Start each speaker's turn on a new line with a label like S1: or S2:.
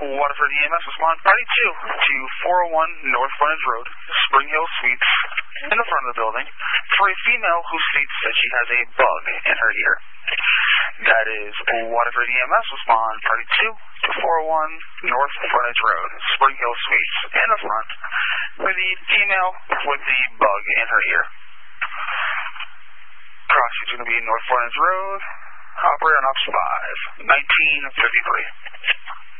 S1: Waterford EMS respond party 2 to 401 North Frontage Road, Spring Hill Suites, in the front of the building, for a female who states that she has a bug in her ear. That is Waterford EMS respond party 2 to 401 North Frontage Road, Spring Hill Suites, in the front, for the female with the bug in her ear. Cross is going to be North Frontage Road. Operator on Ops 5, 1953.